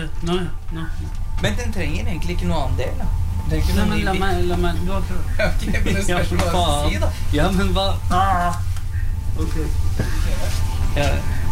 Nå. Men den trenger egentlig ikke noe annen del, da. Nei, men la meg du har prøvd. Ok, men det spørs hva du skal si, da. Ja, men hva? Ok. Ja.